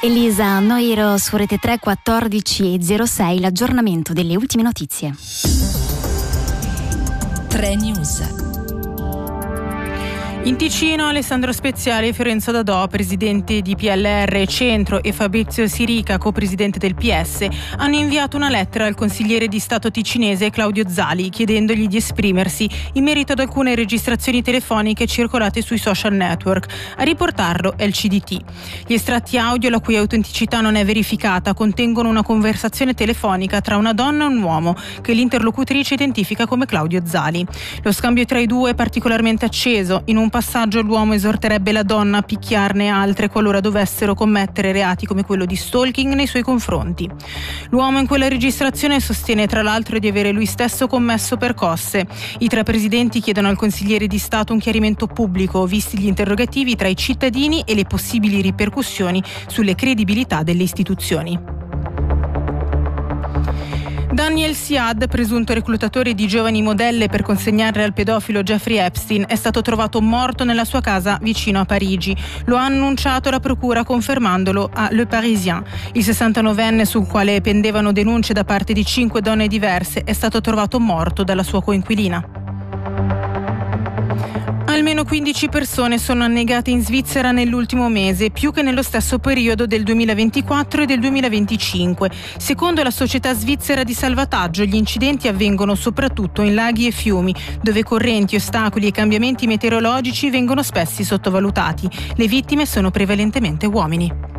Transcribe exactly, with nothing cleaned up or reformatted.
Elisa Noiro su Rete tre, quattordici e zero sei, l'aggiornamento delle ultime notizie. tre News. In Ticino, Alessandro Speziale e Fiorenzo Dadò, presidente di P L R Centro, e Fabrizio Sirica, co-presidente del P S, hanno inviato una lettera al consigliere di Stato ticinese Claudio Zali, chiedendogli di esprimersi in merito ad alcune registrazioni telefoniche circolate sui social network. A riportarlo è il C D T. Gli estratti audio, la cui autenticità non è verificata, contengono una conversazione telefonica tra una donna e un uomo, che l'interlocutrice identifica come Claudio Zali. Lo scambio tra i due è particolarmente acceso. In un passaggio l'uomo esorterebbe la donna a picchiarne altre qualora dovessero commettere reati come quello di stalking nei suoi confronti. L'uomo in quella registrazione sostiene tra l'altro di avere lui stesso commesso percosse. I tre presidenti chiedono al consigliere di Stato un chiarimento pubblico, visti gli interrogativi tra i cittadini e le possibili ripercussioni sulle credibilità delle istituzioni. Daniel Siad, presunto reclutatore di giovani modelle per consegnarle al pedofilo Jeffrey Epstein, è stato trovato morto nella sua casa vicino a Parigi. Lo ha annunciato la procura confermandolo a Le Parisien. Il sessantanovenne, sul quale pendevano denunce da parte di cinque donne diverse, è stato trovato morto dalla sua coinquilina. Almeno quindici persone sono annegate in Svizzera nell'ultimo mese, più che nello stesso periodo del duemilaventiquattro e del duemilaventicinque. Secondo la Società Svizzera di Salvataggio, gli incidenti avvengono soprattutto in laghi e fiumi, dove correnti, ostacoli e cambiamenti meteorologici vengono spesso sottovalutati. Le vittime sono prevalentemente uomini.